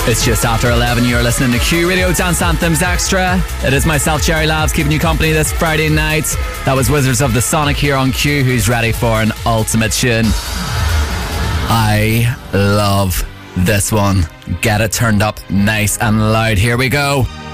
It's just after 11. You're listening to Q Radio Dance Anthems Extra. It is myself, Jerry Labs, keeping you company this Friday night. That was Wizards of the Sonic here on Q, who's ready for an ultimate tune. I love this one. Get it turned up nice and loud. Here we go.